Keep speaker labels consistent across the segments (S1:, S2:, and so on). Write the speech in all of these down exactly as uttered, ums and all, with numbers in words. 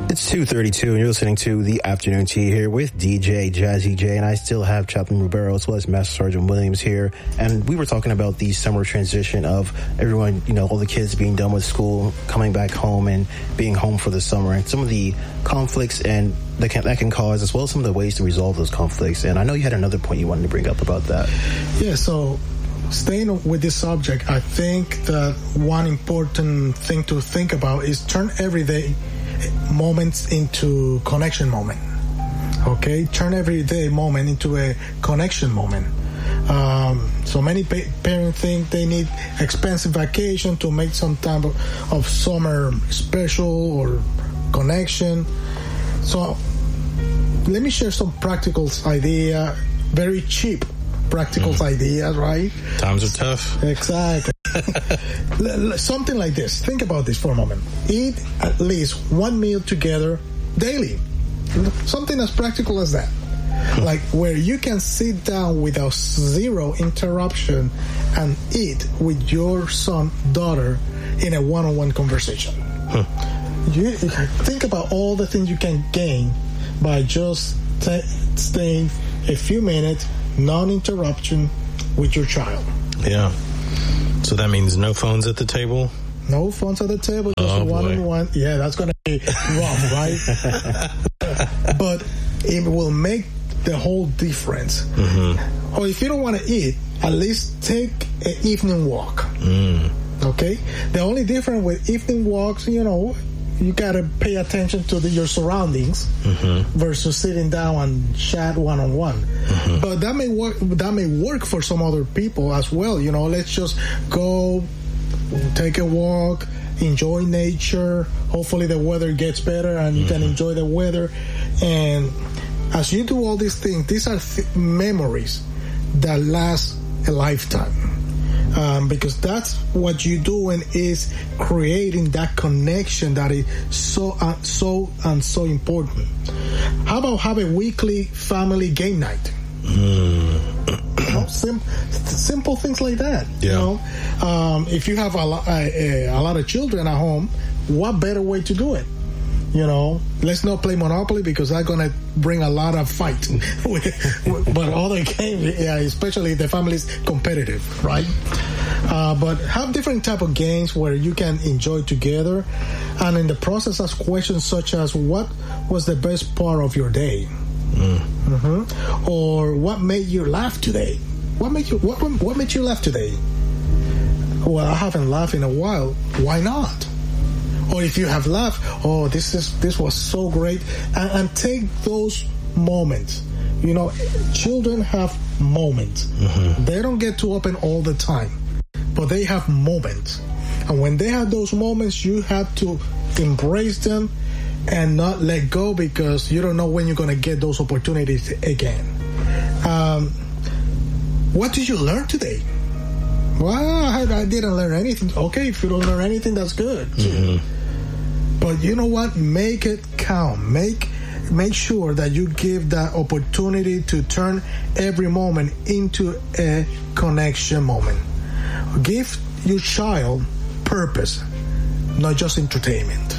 S1: It's two thirty-two, and you're listening to The Afternoon Tea here with D J Jazzy J, and I still have Chaplain Ribeiro as well as Master Sergeant Williams here. And we were talking about the summer transition of everyone, you know, all the kids being done with school, coming back home and being home for the summer, and some of the conflicts and that can, that can cause, as well as some of the ways to resolve those conflicts. And I know you had another point you wanted to bring up about that.
S2: Yeah, so staying with this subject, I think that one important thing to think about is turn everyday moments into connection moment. Okay, turn everyday moment into a connection moment. Um, so many pa- parents think they need expensive vacation to make some type of, of summer special or connection. So let me share some practical idea, very cheap practical mm. ideas, right?
S3: Times are tough.
S2: Exactly. Something like this. Think about this for a moment. Eat at least one meal together daily. Something as practical as that. Like where you can sit down without zero interruption and eat with your son, daughter in a one-on-one conversation. Huh. You think about all the things you can gain by just t- staying a few minutes, non-interruption with your child.
S3: Yeah. So that means no phones at the table?
S2: No phones at the table, just oh, one-on-one. Yeah, that's going to be rough, right? But it will make the whole difference. Mm-hmm. Or if you don't want to eat, at least take an evening walk. Mm. Okay? The only difference with evening walks, you know, you got to pay attention to the, your surroundings mm-hmm. versus sitting down and chat one-on-one. Mm-hmm. But that may work. That may work for some other people as well. You know, let's just go take a walk, enjoy nature. Hopefully the weather gets better and you mm-hmm. can enjoy the weather. And as you do all these things, these are th- memories that last a lifetime. Um, because that's what you're doing, is creating that connection that is so uh, so and so important. How about have a weekly family game night? Mm. You know, sim- simple things like that.
S3: Yeah.
S2: You know, um, if you have a, lo- a, a lot of children at home, what better way to do it? You know, let's not play Monopoly because that's going to bring a lot of fight. But other games, yeah, especially if the family's competitive, right? Uh, but have different type of games where you can enjoy together. And in the process, ask questions such as, what was the best part of your day? Mm. Mm-hmm. Or what made you laugh today? What made you, what, what made you laugh today? Well, I haven't laughed in a while. Why not? Or if you have laughed, oh, this is this was so great, and, and take those moments. You know, children have moments. Mm-hmm. They don't get to open all the time, but they have moments. And when they have those moments, you have to embrace them and not let go, because you don't know when you're going to get those opportunities again. Um, what did you learn today? Well, I, I didn't learn anything. Okay, if you don't learn anything, that's good. Mm-hmm. But you know what? Make it count. Make make sure that you give that opportunity to turn every moment into a connection moment. Give your child purpose, not just entertainment.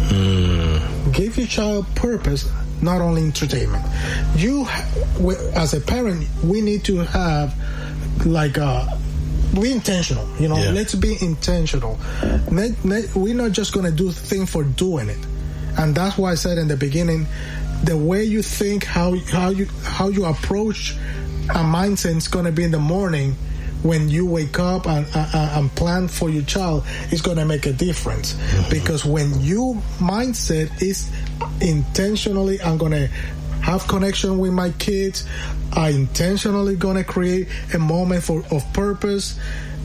S2: Mm. Give your child purpose, not only entertainment. You, as a parent, we need to have like a... Be intentional, you know. Yeah. Let's be intentional. Let, let, we're not just going to do things for doing it, and that's why I said in the beginning, the way you think, how how you how you approach a mindset is going to be in the morning when you wake up and uh, and plan for your child is going to make a difference. Mm-hmm. Because when your mindset is intentionally, I'm going to have connection with my kids, I intentionally gonna create a moment for of purpose,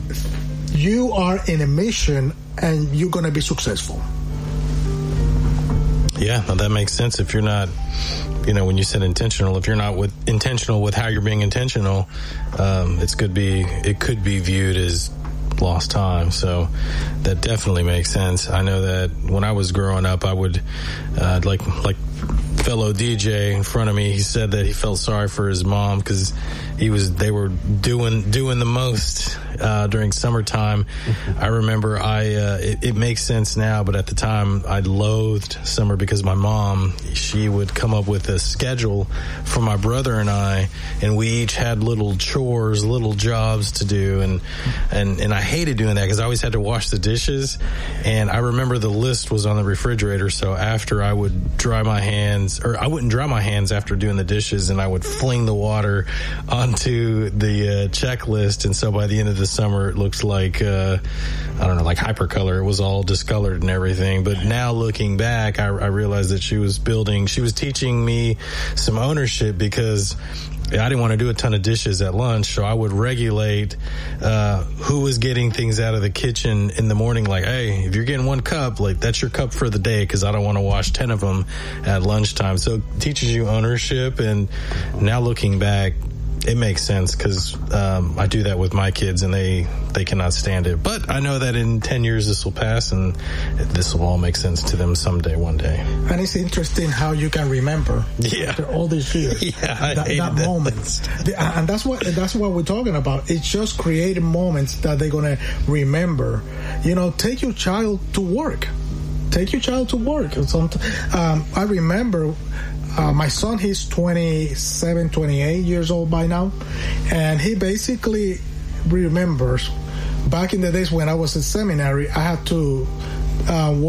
S2: you are in a mission and you're gonna be successful.
S3: Yeah, well, that makes sense. If you're not, you know, when you said intentional, if you're not with intentional with how you're being intentional, um, it's could be it could be viewed as lost time. So that definitely makes sense. I know that when I was growing up, I would uh, like like fellow D J in front of me, he said that he felt sorry for his mom because he was they were doing doing the most uh, during summertime. I remember I uh, it, it makes sense now, but at the time I loathed summer because my mom, she would come up with a schedule for my brother and I, and we each had little chores, little jobs to do, and and and I hated doing that because I always had to wash the dishes. And I remember the list was on the refrigerator, so after I would dry my hands, or I wouldn't dry my hands after doing the dishes, and I would fling the water onto the uh, checklist. And so by the end of the summer, it looks like uh, I don't know, like hypercolor. It was all discolored and everything. But now looking back, I, I realized that she was building, she was teaching me some ownership, because I didn't want to do a ton of dishes at lunch, so I would regulate uh, who was getting things out of the kitchen in the morning. Like, hey, if you're getting one cup, like that's your cup for the day, because I don't want to wash ten of them at lunchtime. So it teaches you ownership, and now looking back, it makes sense, because um, I do that with my kids, and they, they cannot stand it. But I know that in ten years this will pass, and this will all make sense to them someday, one day.
S2: And it's interesting how you can remember
S3: yeah.
S2: after all these years
S3: yeah, I
S2: that, that, that moment. The, and that's what that's what we're talking about. It's just creating moments that they're going to remember. You know, take your child to work. Take your child to work. Um, I remember... Uh, my son, he's twenty-seven, twenty-eight years old by now, and he basically remembers back in the days when I was in seminary, I had to uh, work